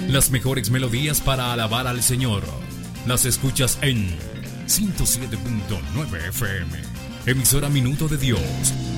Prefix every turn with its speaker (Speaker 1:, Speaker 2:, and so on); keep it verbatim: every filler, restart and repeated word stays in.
Speaker 1: Las mejores melodías para alabar al Señor las escuchas en ciento siete punto nueve F M, emisora Minuto de Dios.